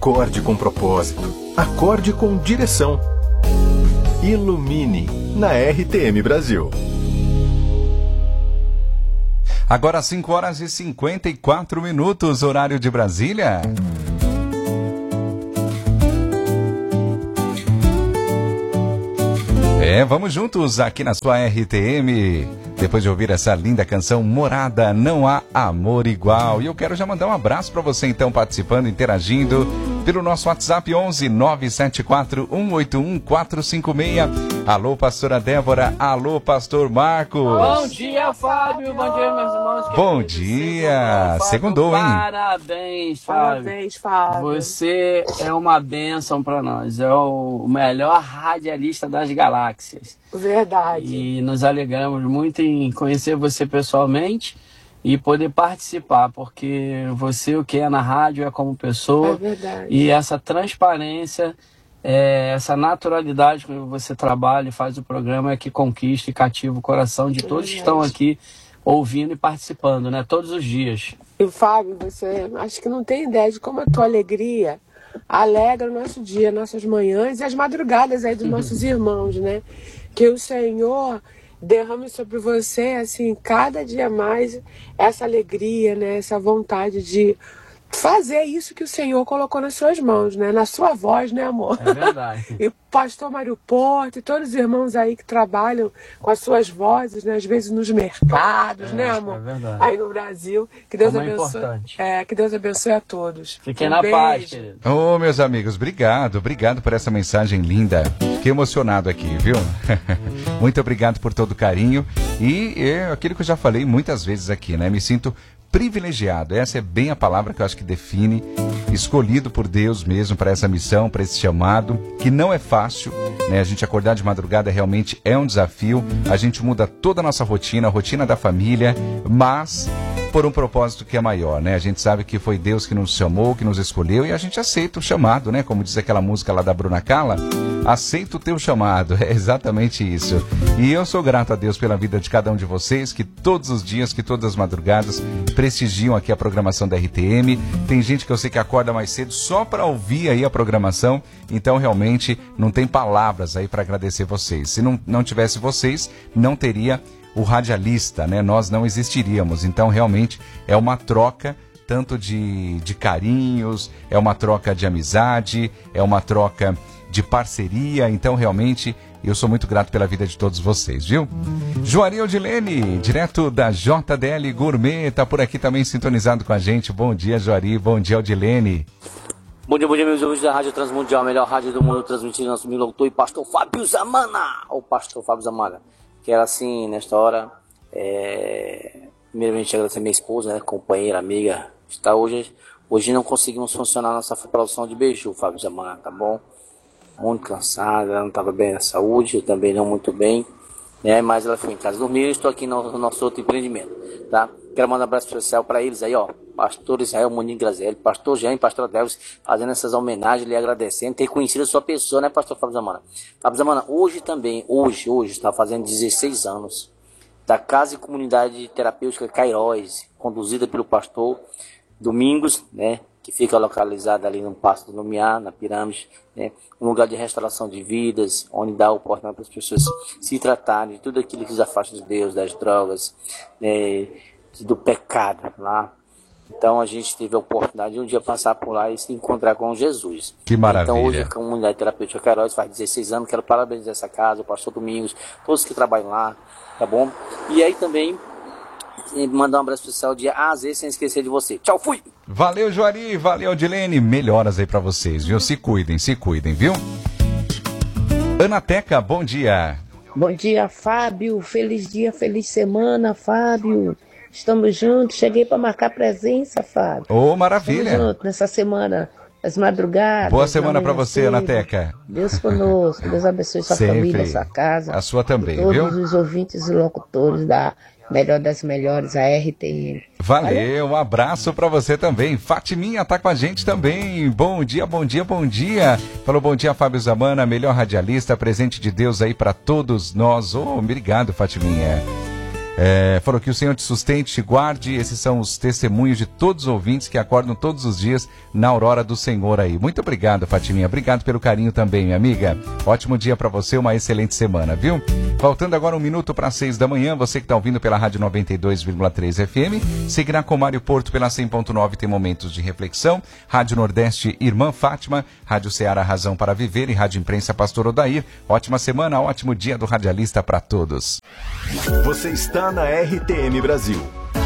Acorde com propósito. Acorde com direção. Ilumine na RTM Brasil. Agora 5h54, horário de Brasília. Vamos juntos aqui na sua RTM. Depois de ouvir essa linda canção Morada, Não Há Amor Igual. E eu quero já mandar um abraço para você então, participando, interagindo pelo nosso WhatsApp 11 974 181 456. Alô, pastora Débora. Alô, pastor Marcos. Bom dia, Fábio. Bom dia, meus irmãos. Bom dia. Segundou, hein? Parabéns, Fábio. Parabéns, Fábio. Você é uma bênção para nós. É o melhor radialista das galáxias. Verdade. E nos alegramos muito em conhecer você pessoalmente e poder participar, porque você, o que é na rádio, é como pessoa. É verdade. E essa transparência, essa naturalidade que você trabalha e faz o programa é que conquista e cativa o coração de todos que estão aqui ouvindo e participando, né? Todos os dias. E Fábio, você acho que não tem ideia de como a tua alegria alegra o nosso dia, nossas manhãs e as madrugadas aí dos nossos irmãos, né? Que o Senhor derrame sobre você, assim, cada dia mais essa alegria, né? Essa vontade de fazer isso que o Senhor colocou nas suas mãos, né? Na sua voz, né, amor? É verdade. E o pastor Mário Porto e todos os irmãos aí que trabalham com as suas vozes, né? Às vezes nos mercados, né, amor? É verdade. Aí no Brasil. Que Deus Como é abençoe. importante. Que Deus abençoe a todos. Fiquem na paz, querido. Ô, meus amigos, obrigado por essa mensagem linda. Fiquei emocionado aqui, viu? Muito obrigado por todo o carinho. E aquilo que eu já falei muitas vezes aqui, né? Me sinto privilegiado. Essa é bem a palavra que eu acho que define, escolhido por Deus mesmo para essa missão, para esse chamado, que não é fácil, né? A gente acordar de madrugada realmente é um desafio. A gente muda toda a nossa rotina, a rotina da família, mas por um propósito que é maior, né? A gente sabe que foi Deus que nos chamou, que nos escolheu, e a gente aceita o chamado, né? Como diz aquela música lá da Bruna Cala, aceita o teu chamado. É exatamente isso. E eu sou grato a Deus pela vida de cada um de vocês, que todos os dias, que todas as madrugadas prestigiam aqui a programação da RTM. Tem gente que eu sei que acorda mais cedo só para ouvir aí a programação. Então realmente não tem palavras aí para agradecer vocês. Se não tivesse vocês, não teria o radialista, né? Nós não existiríamos. Então realmente é uma troca tanto de carinhos, é uma troca de amizade, é uma troca de parceria. Então realmente eu sou muito grato pela vida de todos vocês, viu? Juari Odilene, direto da JDL Gourmet, tá por aqui também sintonizado com a gente. Bom dia, Juari. Bom dia, Odilene. Bom dia, meus ouvintes da Rádio Transmundial, a melhor rádio do mundo, transmitindo nosso amigo locutor e pastor Fábio Zamana. O pastor Fábio Zamana. Quero assim, nesta hora, primeiramente agradecer a minha esposa, né, companheira, amiga. Está hoje não conseguimos funcionar nossa produção de beiju, Fábio Zamana, tá bom? Muito cansada, ela não estava bem na saúde, eu também não muito bem, né? Mas ela foi em casa dormir e eu estou aqui no nosso outro empreendimento, tá? Quero mandar um abraço especial para eles aí, ó, pastor Israel Muniz Grazelli, pastor Jean e pastor Adelves, fazendo essas homenagens, lhe agradecendo, ter conhecido a sua pessoa, né, pastor Fábio Zamana? Fábio Zamana, hoje está fazendo 16 anos, da Casa e Comunidade Terapêutica Cairóis, conduzida pelo pastor Domingos, né, que fica localizada ali no Passo do Lumiar, na Pirâmide, né? Um lugar de restauração de vidas, onde dá a oportunidade para as pessoas se tratarem de tudo aquilo que os afasta de Deus, das drogas, né? Do pecado lá. Então a gente teve a oportunidade de um dia passar por lá e se encontrar com Jesus. Que maravilha. Então hoje a Comunidade Terapêutica Queiroz faz 16 anos, quero parabenizar essa casa, o pastor Domingos, todos que trabalham lá, tá bom? E aí também mandar um abraço especial de A a Z sem esquecer de você. Tchau, fui! Valeu, Juari, valeu, Odilene. Melhoras aí pra vocês, viu? Se cuidem, viu? Ana Teca, bom dia. Bom dia, Fábio. Feliz dia, feliz semana, Fábio. Estamos juntos. Cheguei para marcar presença, Fábio. Ô, maravilha. Estamos juntos nessa semana, as madrugadas. Boa semana para você, Ana Teca. Deus conosco. Deus abençoe sua família, sua casa. A sua também, todos viu? Todos os ouvintes e locutores da melhor das melhores, a RTM. Valeu, um abraço pra você também. Fatiminha tá com a gente também. Bom dia, bom dia, bom dia. Falou bom dia, Fábio Zamana, melhor radialista, presente de Deus aí pra todos nós. Obrigado, Fatiminha. Falou que o Senhor te sustente, te guarde. Esses são os testemunhos de todos os ouvintes que acordam todos os dias na aurora do Senhor aí. Muito obrigado, Fatiminha. Obrigado pelo carinho também, minha amiga. Ótimo dia para você, uma excelente semana, viu? Faltando agora 1 minuto para 6 da manhã, você que está ouvindo pela Rádio 92,3 FM, seguirá com Mário Porto pela 100.9, tem momentos de reflexão. Rádio Nordeste, Irmã Fátima, Rádio Ceará, Razão para Viver e Rádio Imprensa, Pastor Odair. Ótima semana, ótimo dia do radialista para todos. Você está na RTM Brasil.